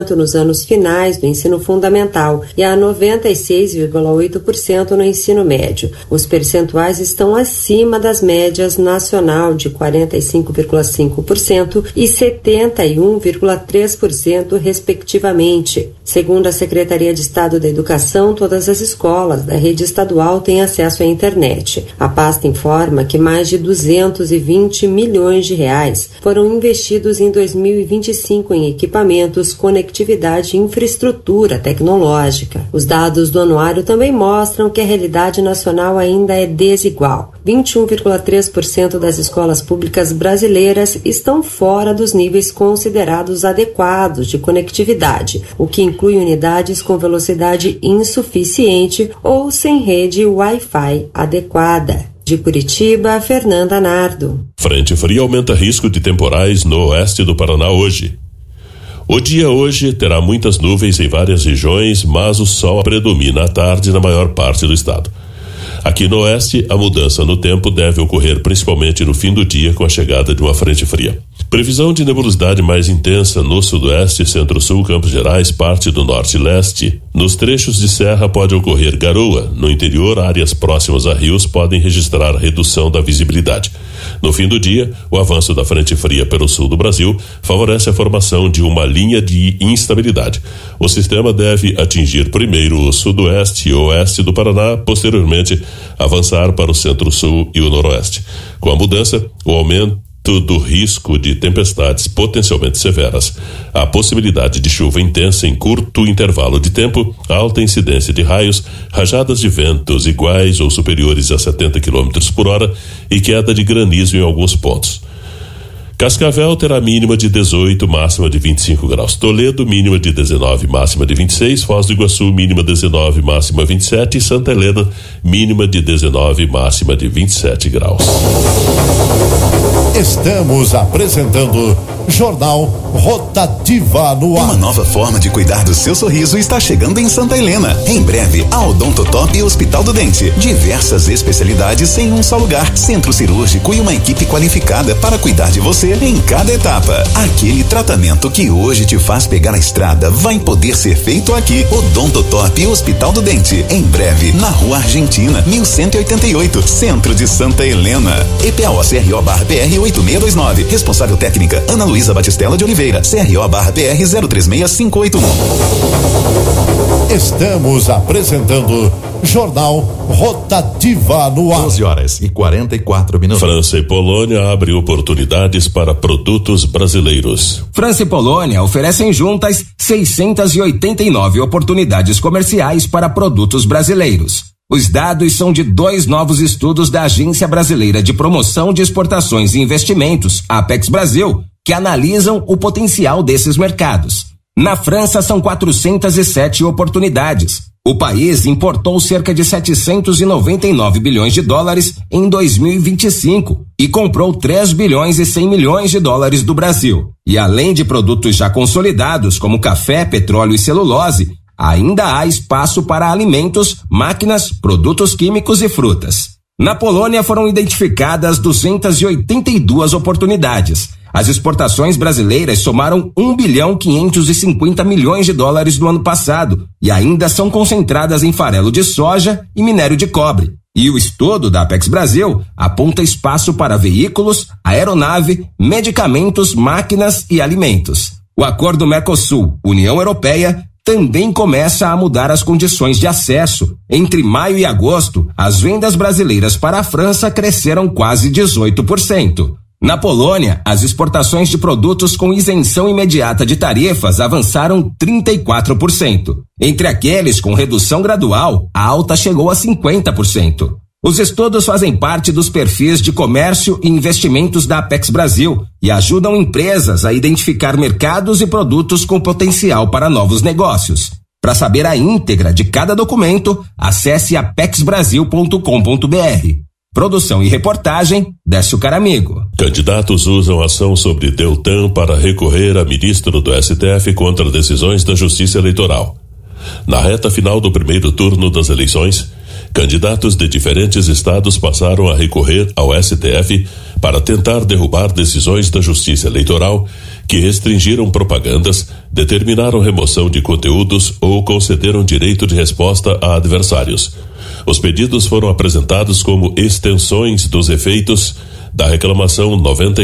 nos anos finais do ensino fundamental e a 96,8% no ensino médio. Os percentuais estão acima das médias nacional de 45,5% e 71,3%, respectivamente. Segundo a Secretaria de Estado da Educação, todas as escolas da rede estadual têm acesso à internet. A pasta informa que mais de 220 milhões de reais foram investidos em 2025 em equipamentos, conectividade e infraestrutura tecnológica. Os dados do anuário também mostram que a realidade nacional ainda é desigual. 21,3% das escolas públicas brasileiras estão fora dos níveis considerados adequados de conectividade, o que inclui unidades com velocidade insuficiente ou sem rede Wi-Fi adequada. De Curitiba, Fernanda Nardo. Frente fria aumenta risco de temporais no oeste do Paraná hoje. O dia hoje terá muitas nuvens em várias regiões, mas o sol predomina à tarde na maior parte do estado. Aqui no oeste, a mudança no tempo deve ocorrer principalmente no fim do dia com a chegada de uma frente fria. Previsão de nebulosidade mais intensa no sudoeste, centro-sul, Campos Gerais, parte do norte e leste. Nos trechos de serra pode ocorrer garoa. No interior, áreas próximas a rios podem registrar redução da visibilidade. No fim do dia, o avanço da frente fria pelo sul do Brasil favorece a formação de uma linha de instabilidade. O sistema deve atingir primeiro o sudoeste e oeste do Paraná, posteriormente avançar para o centro-sul e o noroeste. Com a mudança, o aumento do risco de tempestades potencialmente severas, a possibilidade de chuva intensa em curto intervalo de tempo, alta incidência de raios, rajadas de ventos iguais ou superiores a 70 km por hora e queda de granizo em alguns pontos. Cascavel terá mínima de 18, máxima de 25 graus. Toledo, mínima de 19, máxima de 26. Foz do Iguaçu, mínima 19, máxima 27. E Santa Helena, mínima de 19, máxima de 27 graus. Estamos apresentando Jornal Rotativa no ar. Uma nova forma de cuidar do seu sorriso está chegando em Santa Helena. Em breve, a Odontotop e Hospital do Dente. Diversas especialidades em um só lugar. Centro cirúrgico e uma equipe qualificada para cuidar de você em cada etapa. Aquele tratamento que hoje te faz pegar a estrada vai poder ser feito aqui. Odontotop e Hospital do Dente. Em breve, na Rua Argentina, 1188, Centro de Santa Helena. EPAO-CRO/PR 8629. Responsável técnica Ana Luísa Batistella de Oliveira. CRO/PR 036581. Estamos apresentando Jornal Rotativa no ar. 12h44. França e Polônia abrem oportunidades para produtos brasileiros. França e Polônia oferecem juntas 689 oportunidades comerciais para produtos brasileiros. Os dados são de 2 novos estudos da Agência Brasileira de Promoção de Exportações e Investimentos, Apex Brasil, que analisam o potencial desses mercados. Na França são 407 oportunidades. O país importou cerca de 799 bilhões de dólares em 2025 e comprou 3 bilhões e 100 milhões de dólares do Brasil. E além de produtos já consolidados como café, petróleo e celulose, ainda há espaço para alimentos, máquinas, produtos químicos e frutas. Na Polônia foram identificadas 282 oportunidades. As exportações brasileiras somaram 1,550 bilhões de dólares no ano passado e ainda são concentradas em farelo de soja e minério de cobre. E o estudo da Apex Brasil aponta espaço para veículos, aeronave, medicamentos, máquinas e alimentos. O acordo Mercosul-União Europeia também começa a mudar as condições de acesso. Entre maio e agosto, as vendas brasileiras para a França cresceram quase 18%. Na Polônia, as exportações de produtos com isenção imediata de tarifas avançaram 34%. Entre aqueles com redução gradual, a alta chegou a 50%. Os estudos fazem parte dos perfis de comércio e investimentos da Apex Brasil e ajudam empresas a identificar mercados e produtos com potencial para novos negócios. Para saber a íntegra de cada documento, acesse apexbrasil.com.br. Produção e reportagem, Décio Caramigo. Candidatos usam ação sobre Deltan para recorrer a ministro do STF contra decisões da Justiça Eleitoral. Na reta final do primeiro turno das eleições, candidatos de diferentes estados passaram a recorrer ao STF para tentar derrubar decisões da Justiça Eleitoral que restringiram propagandas, determinaram remoção de conteúdos ou concederam direito de resposta a adversários. Os pedidos foram apresentados como extensões dos efeitos da reclamação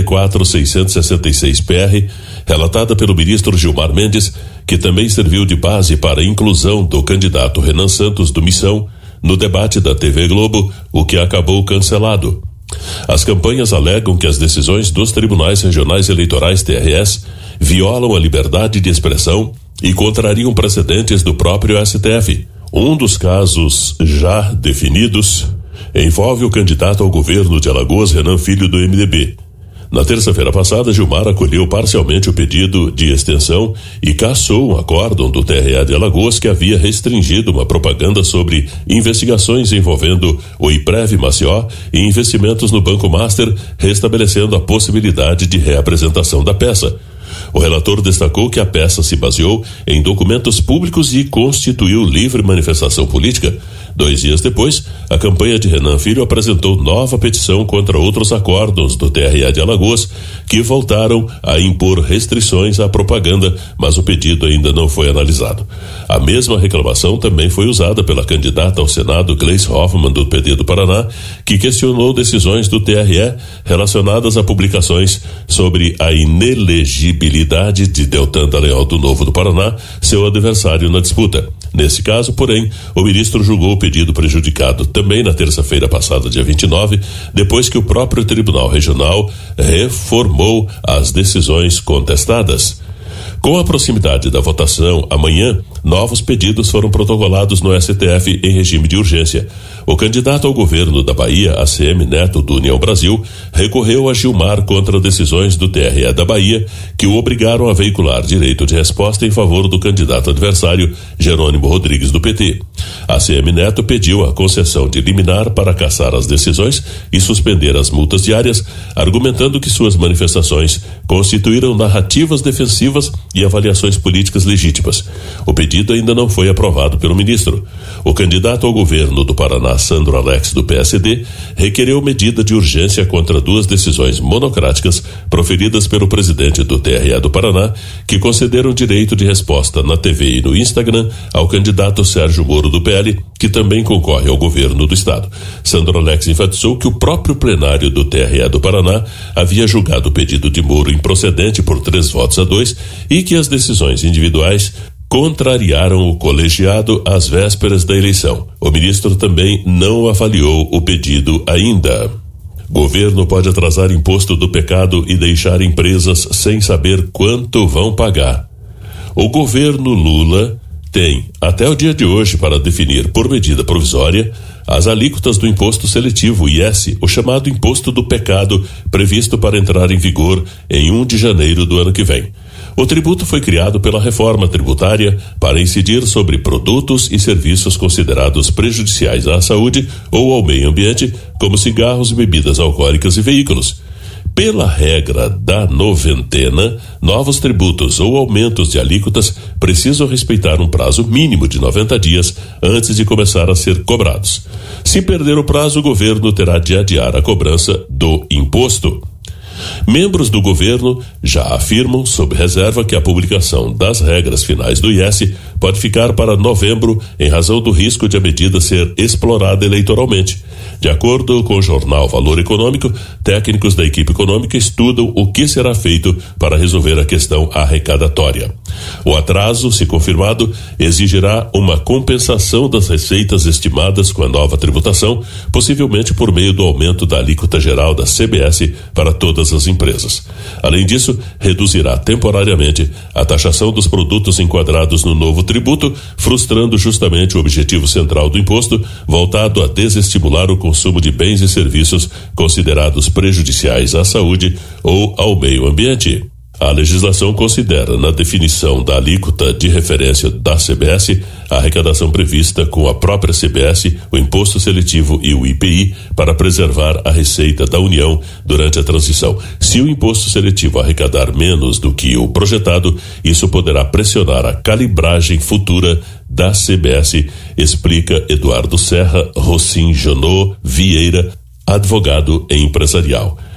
94.666-PR, relatada pelo ministro Gilmar Mendes, que também serviu de base para a inclusão do candidato Renan Santos do Missão no debate da TV Globo, o que acabou cancelado. As campanhas alegam que as decisões dos tribunais regionais eleitorais TRS violam a liberdade de expressão e contrariam precedentes do próprio STF. Um dos casos já definidos envolve o candidato ao governo de Alagoas, Renan Filho, do MDB. Na terça-feira passada, Gilmar acolheu parcialmente o pedido de extensão e cassou um acórdão do TRE de Alagoas que havia restringido uma propaganda sobre investigações envolvendo o IPREV Maceió e investimentos no Banco Master, restabelecendo a possibilidade de reapresentação da peça. O relator destacou que a peça se baseou em documentos públicos e constituiu livre manifestação política. 2 dias depois, a campanha de Renan Filho apresentou nova petição contra outros acórdãos do TRE de Alagoas, que voltaram a impor restrições à propaganda, mas o pedido ainda não foi analisado. A mesma reclamação também foi usada pela candidata ao Senado, Gleice Hoffmann, do PT do Paraná, que questionou decisões do TRE relacionadas a publicações sobre a inelegibilidade de Deltan Dallagnol do Novo do Paraná, seu adversário na disputa. Nesse caso, porém, o ministro julgou o pedido prejudicado também na terça-feira passada, dia 29, depois que o próprio Tribunal Regional reformou as decisões contestadas. Com a proximidade da votação amanhã, novos pedidos foram protocolados no STF em regime de urgência. O candidato ao governo da Bahia, ACM Neto, do União Brasil, recorreu a Gilmar contra decisões do TRE da Bahia que o obrigaram a veicular direito de resposta em favor do candidato adversário, Jerônimo Rodrigues, do PT. ACM Neto pediu a concessão de liminar para cassar as decisões e suspender as multas diárias, argumentando que suas manifestações constituíram narrativas defensivas e avaliações políticas legítimas. O pedido ainda não foi aprovado pelo ministro. O candidato ao governo do Paraná, Sandro Alex, do PSD, requereu medida de urgência contra 2 decisões monocráticas proferidas pelo presidente do TRE do Paraná, que concederam direito de resposta na TV e no Instagram ao candidato Sérgio Moro, do PL, que também concorre ao governo do estado. Sandro Alex enfatizou que o próprio plenário do TRE do Paraná havia julgado o pedido de Moro improcedente por 3-2 e que as decisões individuais contrariaram o colegiado às vésperas da eleição. O ministro também não avaliou o pedido ainda. Governo pode atrasar imposto do pecado e deixar empresas sem saber quanto vão pagar. O governo Lula tem até o dia de hoje para definir, por medida provisória, as alíquotas do imposto seletivo IS, o chamado imposto do pecado, previsto para entrar em vigor em 1 de janeiro do ano que vem. O tributo foi criado pela reforma tributária para incidir sobre produtos e serviços considerados prejudiciais à saúde ou ao meio ambiente, como cigarros, bebidas alcoólicas e veículos. Pela regra da noventena, novos tributos ou aumentos de alíquotas precisam respeitar um prazo mínimo de 90 dias antes de começar a ser cobrados. Se perder o prazo, o governo terá de adiar a cobrança do imposto. Membros do governo já afirmam, sob reserva, que a publicação das regras finais do IS pode ficar para novembro, em razão do risco de a medida ser explorada eleitoralmente. De acordo com o jornal Valor Econômico, técnicos da equipe econômica estudam o que será feito para resolver a questão arrecadatória. O atraso, se confirmado, exigirá uma compensação das receitas estimadas com a nova tributação, possivelmente por meio do aumento da alíquota geral da CBS para todas as empresas. Além disso, reduzirá temporariamente a taxação dos produtos enquadrados no novo tributo, frustrando justamente o objetivo central do imposto, voltado a desestimular o consumo de bens e serviços considerados prejudiciais à saúde ou ao meio ambiente. A legislação considera, na definição da alíquota de referência da CBS, a arrecadação prevista com a própria CBS, o imposto seletivo e o IPI, para preservar a receita da União durante a transição. Se o imposto seletivo arrecadar menos do que o projetado, isso poderá pressionar a calibragem futura da CBS, explica Eduardo Serra Rossin Janot Vieira, advogado empresarial.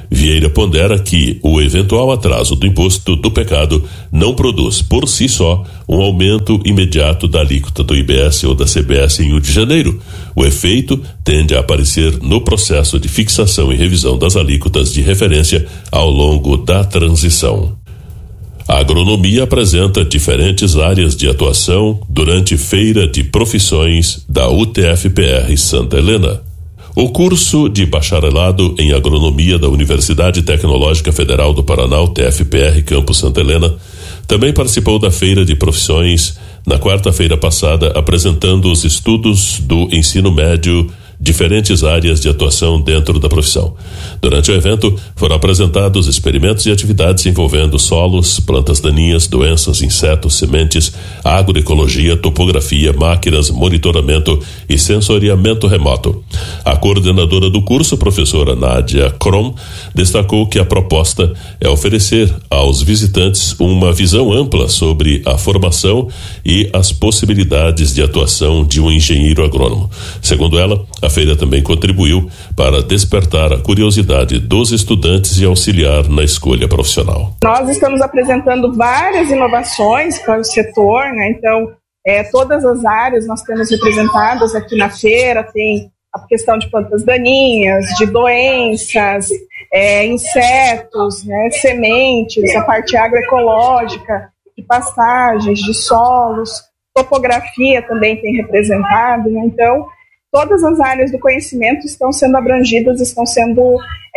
Vieira pondera que o eventual atraso do imposto do pecado não produz, por si só, um aumento imediato da alíquota do IBS ou da CBS em 1 de janeiro. O efeito tende a aparecer no processo de fixação e revisão das alíquotas de referência ao longo da transição. A agronomia apresenta diferentes áreas de atuação durante Feira de Profissões da UTF-PR Santa Helena. O curso de bacharelado em agronomia da Universidade Tecnológica Federal do Paraná, UTF-PR Campus Santa Helena, também participou da Feira de Profissões na quarta-feira passada, apresentando os estudos do ensino médio, diferentes áreas de atuação dentro da profissão. Durante o evento, foram apresentados experimentos e atividades envolvendo solos, plantas daninhas, doenças, insetos, sementes, agroecologia, topografia, máquinas, monitoramento e sensoriamento remoto. A coordenadora do curso, professora Nádia Krom, destacou que a proposta é oferecer aos visitantes uma visão ampla sobre a formação e as possibilidades de atuação de um engenheiro agrônomo. Segundo ela, a feira também contribuiu para despertar a curiosidade dos estudantes e auxiliar na escolha profissional. Nós estamos apresentando várias inovações para o setor, né? Então, todas as áreas nós temos representadas aqui na feira. Tem a questão de plantas daninhas, de doenças, insetos, né? Sementes, a parte agroecológica, de pastagens, de solos, topografia também tem representado, né? Então, todas as áreas do conhecimento estão sendo abrangidas, estão sendo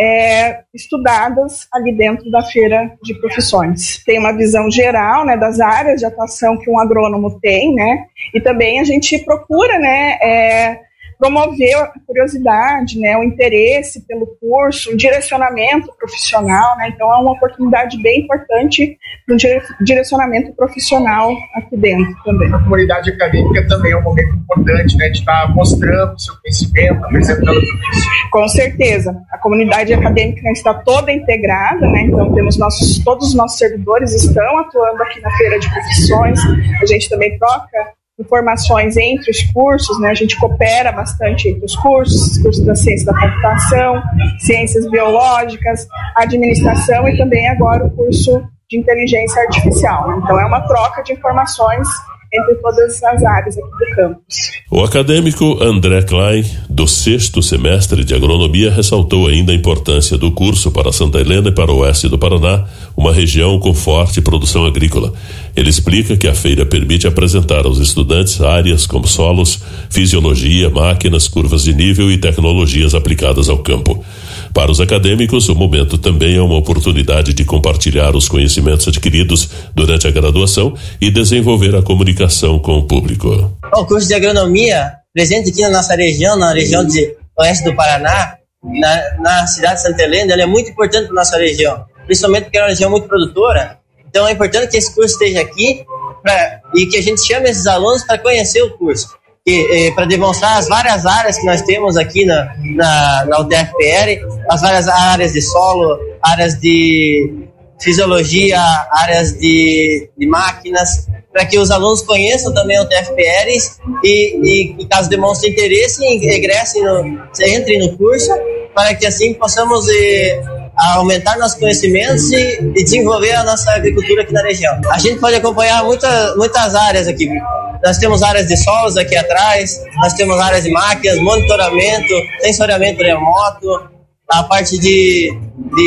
estudadas ali dentro da Feira de Profissões. Tem uma visão geral, né, das áreas de atuação que um agrônomo tem, né, e também a gente procura, né, promover a curiosidade, né, o interesse pelo curso, o direcionamento profissional, né, então é uma oportunidade bem importante para um direcionamento profissional aqui dentro também. A comunidade acadêmica também é um momento importante, né, de estar mostrando o seu conhecimento, apresentando tudo isso. Com certeza, a comunidade acadêmica está toda integrada, né, então temos todos os nossos servidores estão atuando aqui na Feira de Profissões, a gente também troca informações entre os cursos, né? A gente coopera bastante entre os cursos da ciência da computação, ciências biológicas, administração e também agora o curso de inteligência artificial. Então é uma troca de informações entre todas as áreas aqui do campus. O acadêmico André Klein, do 6º semestre de agronomia, ressaltou ainda a importância do curso para Santa Helena e para o oeste do Paraná, uma região com forte produção agrícola. Ele explica que a feira permite apresentar aos estudantes áreas como solos, fisiologia, máquinas, curvas de nível e tecnologias aplicadas ao campo. Para os acadêmicos, o momento também é uma oportunidade de compartilhar os conhecimentos adquiridos durante a graduação e desenvolver a comunicação com o público. O curso de agronomia, presente aqui na nossa região, na região de oeste do Paraná, na cidade de Santa Helena, ele é muito importante para a nossa região, principalmente porque é uma região muito produtora. Então é importante que esse curso esteja aqui e que a gente chame esses alunos para conhecer o curso. Para demonstrar as várias áreas que nós temos aqui na UTF-PR, as várias áreas de solo, áreas de fisiologia, áreas de máquinas, para que os alunos conheçam também o UTF-PR e caso demonstrem interesse, entrem no curso, para que assim possamos aumentar nossos conhecimentos e desenvolver a nossa agricultura aqui na região. A gente pode acompanhar muitas áreas aqui. Nós temos áreas de solos aqui atrás, nós temos áreas de máquinas, monitoramento, sensoriamento remoto, a parte de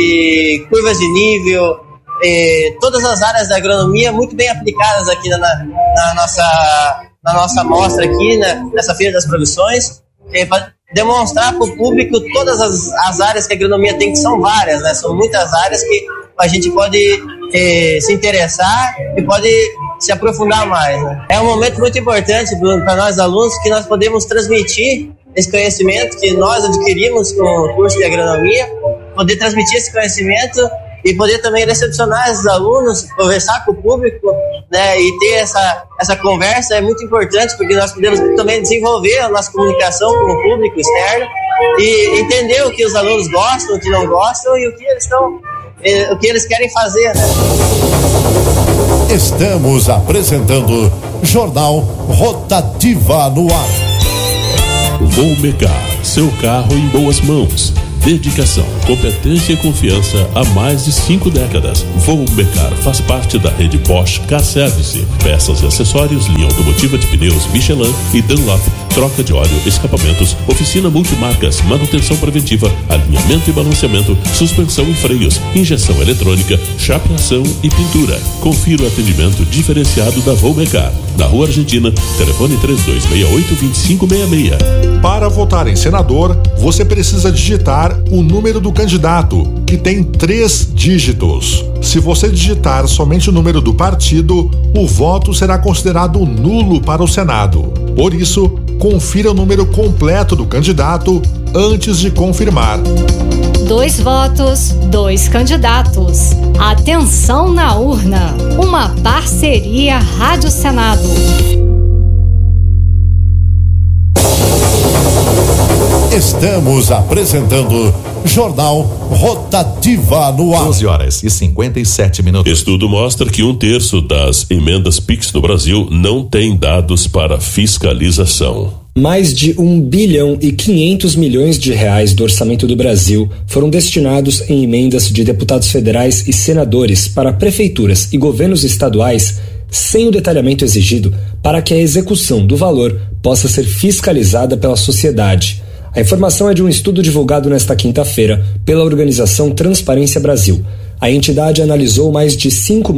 curvas de nível, todas as áreas da agronomia muito bem aplicadas aqui na nossa mostra aqui, nessa Feira das Profissões, para demonstrar para o público todas as áreas que a agronomia tem, que são várias, né? São muitas áreas que a gente pode se interessar e pode se aprofundar mais, né? É um momento muito importante para nós alunos, que nós podemos transmitir esse conhecimento que nós adquirimos com o curso de agronomia, poder transmitir esse conhecimento e poder também recepcionar esses alunos, conversar com o público, né, e ter essa conversa é muito importante, porque nós podemos também desenvolver a nossa comunicação com o público externo e entender o que os alunos gostam, o que não gostam e o que eles querem fazer, né? Estamos apresentando Jornal Rotativa no ar. Volmecar, seu carro em boas mãos. Dedicação, competência e confiança há mais de 5 décadas. Volmecar faz parte da rede Bosch Car Service. Peças e acessórios, linha automotiva de pneus Michelin e Dunlop, troca de óleo, escapamentos, oficina multimarcas, manutenção preventiva, alinhamento e balanceamento, suspensão e freios, injeção eletrônica, chapeação e pintura. Confira o atendimento diferenciado da Volmecar. Na Rua Argentina, telefone 3268-2566. Para votar em senador, você precisa digitar o número do candidato, que tem 3 dígitos. Se você digitar somente o número do partido, o voto será considerado nulo para o Senado. Por isso, confira o número completo do candidato antes de confirmar. 2 votos, 2 candidatos. Atenção na urna. Uma parceria Rádio Senado. Estamos apresentando Jornal Rotativa no ar. 12h57. Estudo mostra que 1/3 das emendas PIX no Brasil não tem dados para fiscalização. Mais de 1 bilhão e 500 milhões de reais do orçamento do Brasil foram destinados em emendas de deputados federais e senadores para prefeituras e governos estaduais sem o detalhamento exigido para que a execução do valor possa ser fiscalizada pela sociedade. A informação é de um estudo divulgado nesta quinta-feira pela organização Transparência Brasil. A entidade analisou mais de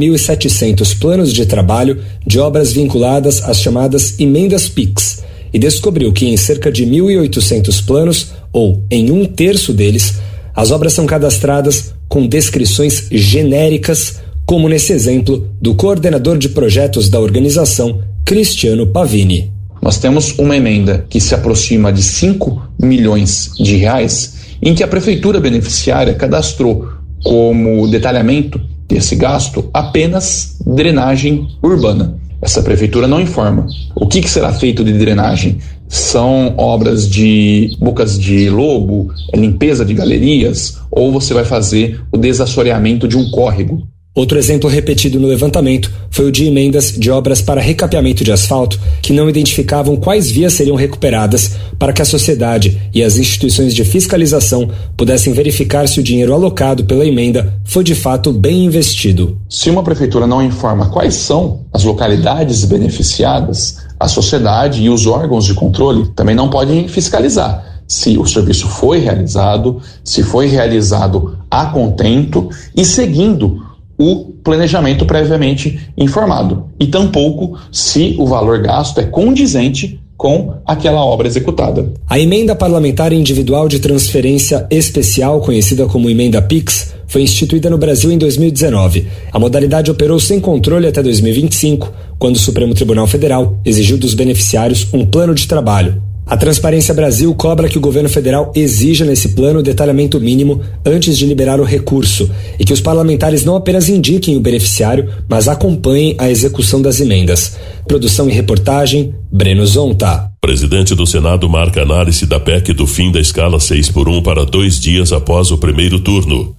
5.700 planos de trabalho de obras vinculadas às chamadas emendas PIX e descobriu que em cerca de 1.800 planos, ou em 1/3 deles, as obras são cadastradas com descrições genéricas, como nesse exemplo do coordenador de projetos da organização, Cristiano Pavini. Nós temos uma emenda que se aproxima de 5 milhões de reais, em que a prefeitura beneficiária cadastrou como detalhamento desse gasto apenas drenagem urbana. Essa prefeitura não informa. O que será feito de drenagem? São obras de bocas de lobo, limpeza de galerias, ou você vai fazer o desassoreamento de um córrego? Outro exemplo repetido no levantamento foi o de emendas de obras para recapeamento de asfalto que não identificavam quais vias seriam recuperadas para que a sociedade e as instituições de fiscalização pudessem verificar se o dinheiro alocado pela emenda foi de fato bem investido. Se uma prefeitura não informa quais são as localidades beneficiadas, a sociedade e os órgãos de controle também não podem fiscalizar se o serviço foi realizado, se foi realizado a contento e seguindo o planejamento previamente informado, e tampouco se o valor gasto é condizente com aquela obra executada. A emenda parlamentar individual de transferência especial, conhecida como emenda PIX, foi instituída no Brasil em 2019. A modalidade operou sem controle até 2025, quando o Supremo Tribunal Federal exigiu dos beneficiários um plano de trabalho. A Transparência Brasil cobra que o governo federal exija nesse plano o detalhamento mínimo antes de liberar o recurso e que os parlamentares não apenas indiquem o beneficiário, mas acompanhem a execução das emendas. Produção e reportagem, Breno Zonta. Presidente do Senado marca análise da PEC do fim da escala 6x1 para 2 dias após o primeiro turno.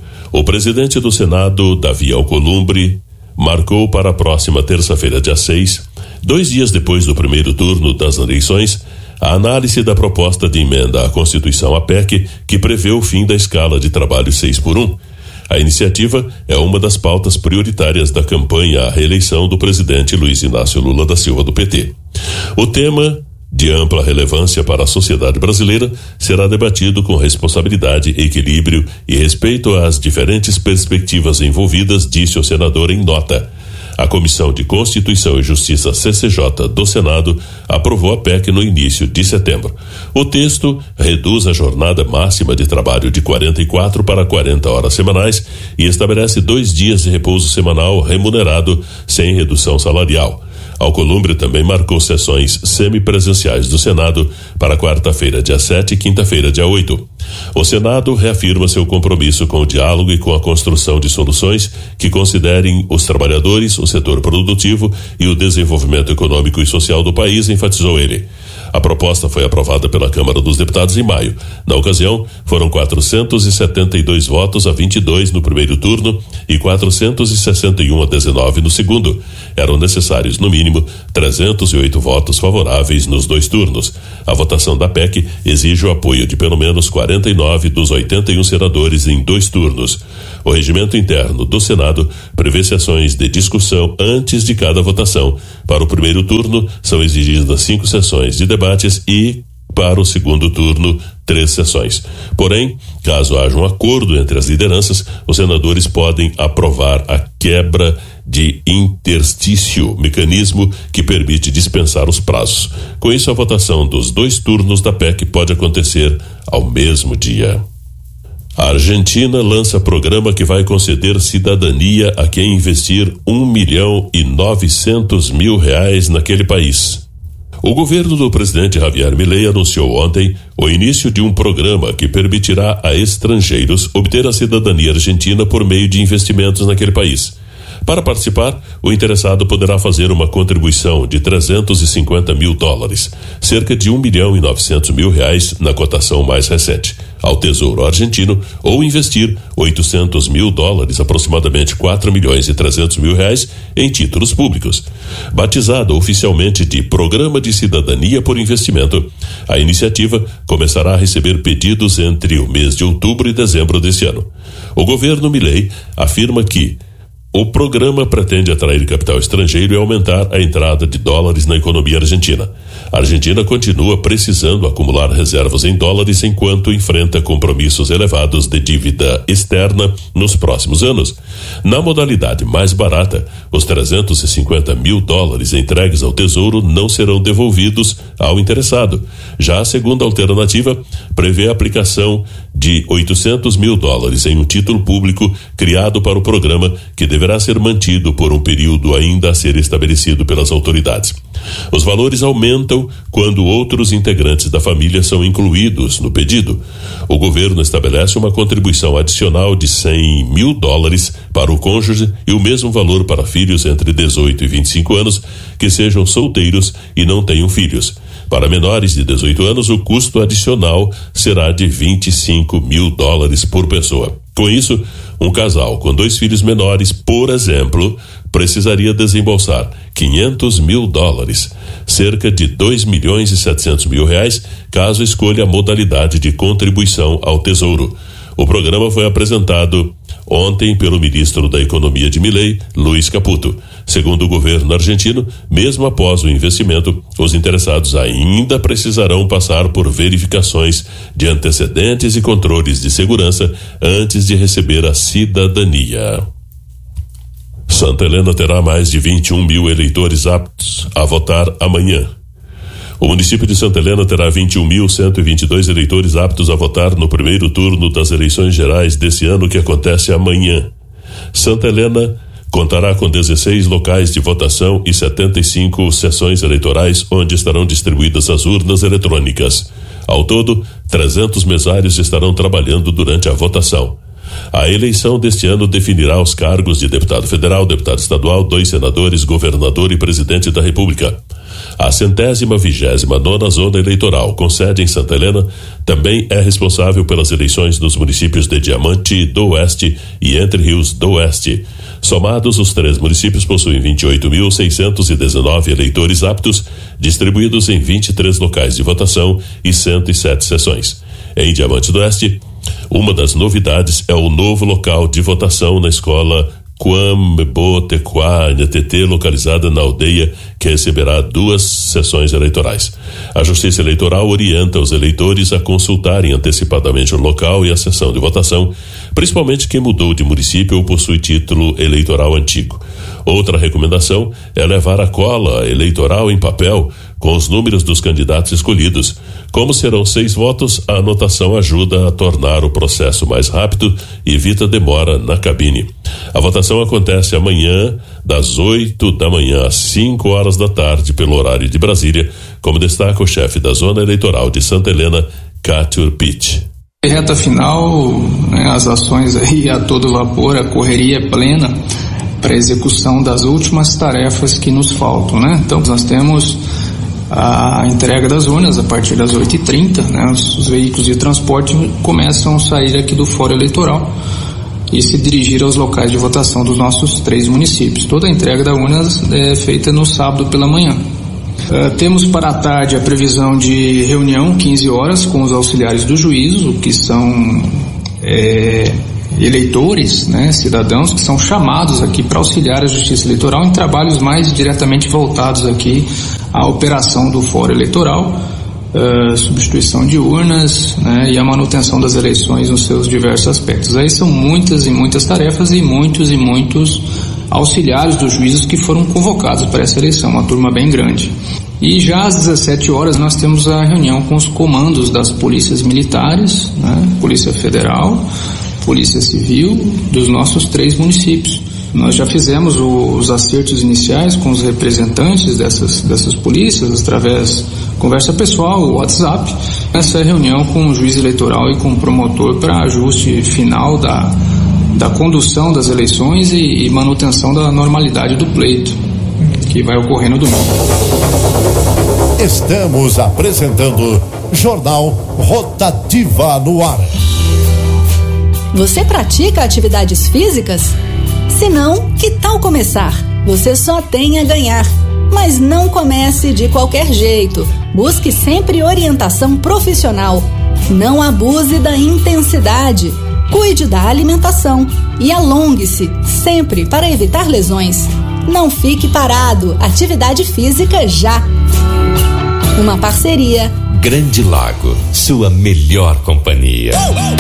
O presidente do Senado, Davi Alcolumbre, marcou para a próxima terça-feira, dia 6, 2 dias depois do primeiro turno das eleições, a análise da proposta de emenda à Constituição, a PEC, que prevê o fim da escala de trabalho 6x1. A iniciativa é uma das pautas prioritárias da campanha à reeleição do presidente Luiz Inácio Lula da Silva, do PT. O tema, de ampla relevância para a sociedade brasileira, será debatido com responsabilidade, equilíbrio e respeito às diferentes perspectivas envolvidas, disse o senador em nota. A Comissão de Constituição e Justiça, CCJ, do Senado, aprovou a PEC no início de setembro. O texto reduz a jornada máxima de trabalho de 44 para 40 horas semanais e estabelece 2 dias de repouso semanal remunerado, sem redução salarial. Alcolumbre também marcou sessões semipresenciais do Senado para quarta-feira, dia 7 e quinta-feira, dia 8. O Senado reafirma seu compromisso com o diálogo e com a construção de soluções que considerem os trabalhadores, o setor produtivo e o desenvolvimento econômico e social do país, enfatizou ele. A proposta foi aprovada pela Câmara dos Deputados em maio. Na ocasião, foram 472 votos a 22 no primeiro turno e 461 a 19 no segundo. Eram necessários, no mínimo, 308 votos favoráveis nos 2 turnos. A votação da PEC exige o apoio de pelo menos 49 dos 81 senadores em 2 turnos. O regimento interno do Senado prevê sessões de discussão antes de cada votação. Para o primeiro turno, são exigidas 5 sessões de debates e, para o segundo turno, 3 sessões. Porém, caso haja um acordo entre as lideranças, os senadores podem aprovar a quebra de interstício, mecanismo que permite dispensar os prazos. Com isso, a votação dos 2 turnos da PEC pode acontecer ao mesmo dia. A Argentina lança programa que vai conceder cidadania a quem investir R$1.900.000 naquele país. O governo do presidente Javier Milei anunciou ontem o início de um programa que permitirá a estrangeiros obter a cidadania argentina por meio de investimentos naquele país. Para participar, o interessado poderá fazer uma contribuição de $350 mil, cerca de R$1.900.000 na cotação mais recente, ao Tesouro Argentino, ou investir $800 mil, aproximadamente R$4.300.000, em títulos públicos. Batizado oficialmente de Programa de Cidadania por Investimento, a iniciativa começará a receber pedidos entre o mês de outubro e dezembro deste ano. O governo Milei afirma que o programa pretende atrair capital estrangeiro e aumentar a entrada de dólares na economia argentina. A Argentina continua precisando acumular reservas em dólares enquanto enfrenta compromissos elevados de dívida externa nos próximos anos. Na modalidade mais barata, os $350 mil entregues ao Tesouro não serão devolvidos ao interessado. Já a segunda alternativa prevê a aplicação de $800 mil em um título público criado para o programa, que deverá ser mantido por um período ainda a ser estabelecido pelas autoridades. Os valores aumentam quando outros integrantes da família são incluídos no pedido. O governo estabelece uma contribuição adicional de $100 mil para o cônjuge e o mesmo valor para filhos entre 18 e 25 anos que sejam solteiros e não tenham filhos. Para menores de 18 anos, o custo adicional será de $25 mil por pessoa. Com isso, um casal com 2 filhos menores, por exemplo, precisaria desembolsar $500 mil, cerca de R$2.700.000, caso escolha a modalidade de contribuição ao Tesouro. O programa foi apresentado ontem pelo ministro da Economia de Milei, Luiz Caputo. Segundo o governo argentino, mesmo após o investimento, os interessados ainda precisarão passar por verificações de antecedentes e controles de segurança antes de receber a cidadania. Santa Helena terá mais de 21 mil eleitores aptos a votar amanhã. O município de Santa Helena terá 21.122 eleitores aptos a votar no primeiro turno das eleições gerais desse ano, que acontece amanhã. Santa Helena contará com 16 locais de votação e 75 sessões eleitorais, onde estarão distribuídas as urnas eletrônicas. Ao todo, 300 mesários estarão trabalhando durante a votação. A eleição deste ano definirá os cargos de deputado federal, deputado estadual, 2 senadores, governador e presidente da República. A 129ª Zona Eleitoral, com sede em Santa Helena, também é responsável pelas eleições nos municípios de Diamante do Oeste e Entre Rios do Oeste. Somados, os 3 municípios possuem 28.619 eleitores aptos, distribuídos em 23 locais de votação e 107 sessões. Em Diamante do Oeste, uma das novidades é o novo local de votação na escola Quambotequá-Nhetete, localizada na aldeia, que receberá 2 sessões eleitorais. A Justiça Eleitoral orienta os eleitores a consultarem antecipadamente o local e a sessão de votação, principalmente quem mudou de município ou possui título eleitoral antigo. Outra recomendação é levar a cola eleitoral em papel com os números dos candidatos escolhidos. Como serão 6 votos, a anotação ajuda a tornar o processo mais rápido e evita demora na cabine. A votação acontece amanhã, das 8 da manhã às 5 horas da tarde, pelo horário de Brasília, como destaca o chefe da Zona Eleitoral de Santa Helena, Cátio Pitt. Reta final, as ações aí a todo vapor, a correria plena para a execução das últimas tarefas que nos faltam, Então nós temos a entrega das urnas a partir das 8h30, né? Os veículos de transporte começam a sair aqui do Fórum Eleitoral e se dirigir aos locais de votação dos nossos 3 municípios. Toda a entrega da urna é feita no sábado pela manhã. Temos para a tarde a previsão de reunião, 15 horas, com os auxiliares do juízo, que são eleitores, né, cidadãos que são chamados aqui para auxiliar a Justiça Eleitoral em trabalhos mais diretamente voltados aqui à operação do Fórum Eleitoral, substituição de urnas, né, e a manutenção das eleições nos seus diversos aspectos. Aí são muitas e muitas tarefas e muitos auxiliares dos juízes que foram convocados para essa eleição, uma turma bem grande. E já às 17 horas nós temos a reunião com os comandos das polícias militares, né, Polícia Federal, Polícia Civil, dos nossos 3 municípios. Nós já fizemos os acertos iniciais com os representantes dessas polícias através de conversa pessoal, WhatsApp. Essa reunião com o juiz eleitoral e com o promotor para ajuste final da condução das eleições e manutenção da normalidade do pleito, que vai ocorrer no domingo. Estamos apresentando Jornal Rotativa no ar. Você pratica atividades físicas? Se não, que tal começar? Você só tem a ganhar. Mas não comece de qualquer jeito. Busque sempre orientação profissional. Não abuse da intensidade. Cuide da alimentação e alongue-se sempre para evitar lesões. Não fique parado. Atividade física já. Uma parceria. Grande Lago, sua melhor companhia.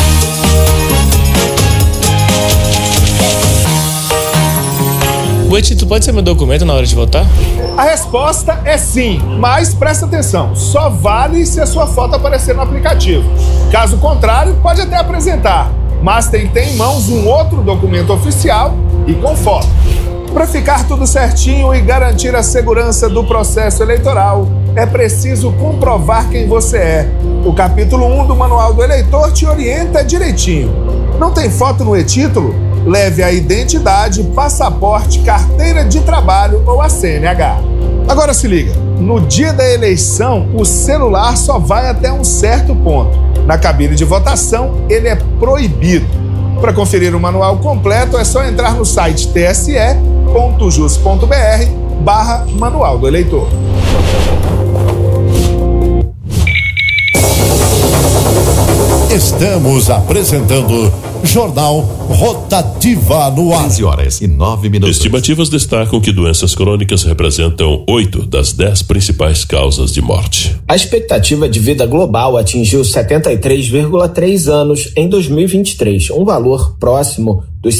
Gueti, tu pode ser meu documento na hora de votar? A resposta é sim, mas presta atenção, só vale se a sua foto aparecer no aplicativo. Caso contrário, pode até apresentar, mas tem que ter em mãos um outro documento oficial e com foto. Para ficar tudo certinho e garantir a segurança do processo eleitoral, é preciso comprovar quem você é. O capítulo 1 do Manual do Eleitor te orienta direitinho. Não tem foto no e-título? Leve a identidade, passaporte, carteira de trabalho ou a CNH. Agora se liga, no dia da eleição, o celular só vai até um certo ponto. Na cabine de votação, ele é proibido. Para conferir o manual completo, é só entrar no site tse.jus.br/Manual do Eleitor. Estamos apresentando Jornal Rotativa no ar. 15h09. Estimativas destacam que doenças crônicas representam 8 das 10 principais causas de morte. A expectativa de vida global atingiu 73,3 anos em 2023, um valor próximo dos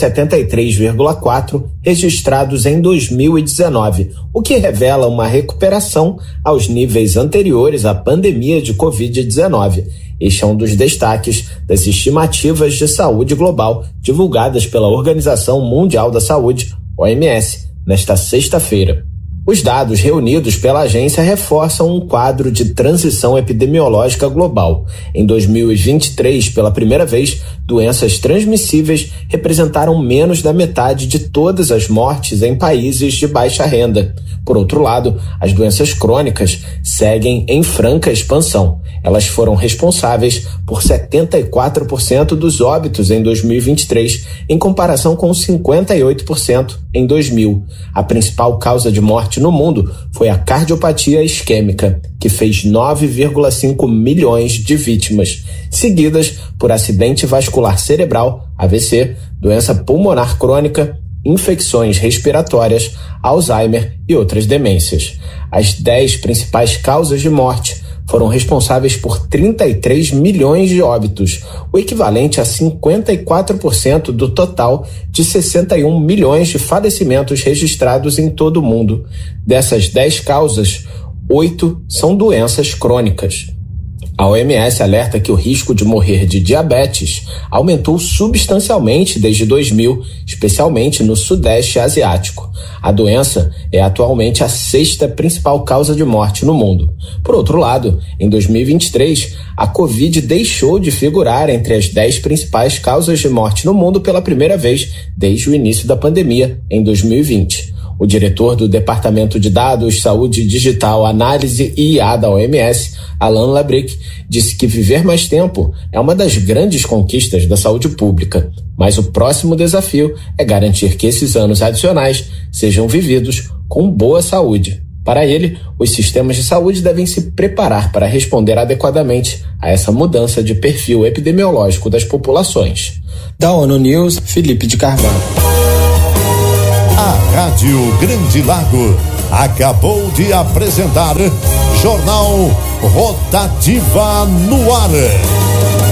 73,4 registrados em 2019, o que revela uma recuperação aos níveis anteriores à pandemia de Covid-19. Este é um dos destaques das estimativas de saúde global divulgadas pela Organização Mundial da Saúde, OMS, nesta sexta-feira. Os dados reunidos pela agência reforçam um quadro de transição epidemiológica global. Em 2023, pela primeira vez, doenças transmissíveis representaram menos da metade de todas as mortes em países de baixa renda. Por outro lado, as doenças crônicas seguem em franca expansão. Elas foram responsáveis por 74% dos óbitos em 2023, em comparação com 58% em 2000. A principal causa de morte no mundo foi a cardiopatia isquêmica, que fez 9,5 milhões de vítimas, seguidas por acidente vascular cerebral, AVC, doença pulmonar crônica, infecções respiratórias, Alzheimer e outras demências. As 10 principais causas de morte foram responsáveis por 33 milhões de óbitos, o equivalente a 54% do total de 61 milhões de falecimentos registrados em todo o mundo. Dessas 10 causas, 8 são doenças crônicas. A OMS alerta que o risco de morrer de diabetes aumentou substancialmente desde 2000, especialmente no Sudeste Asiático. A doença é atualmente a 6ª principal causa de morte no mundo. Por outro lado, em 2023, a Covid deixou de figurar entre as 10 principais causas de morte no mundo pela primeira vez desde o início da pandemia, em 2020. O diretor do Departamento de Dados, Saúde Digital, Análise e IA da OMS, Alan Labrick, disse que viver mais tempo é uma das grandes conquistas da saúde pública, mas o próximo desafio é garantir que esses anos adicionais sejam vividos com boa saúde. Para ele, os sistemas de saúde devem se preparar para responder adequadamente a essa mudança de perfil epidemiológico das populações. Da ONU News, Felipe de Carvalho. A Rádio Grande Lago acabou de apresentar Jornal Rotativa no Ar.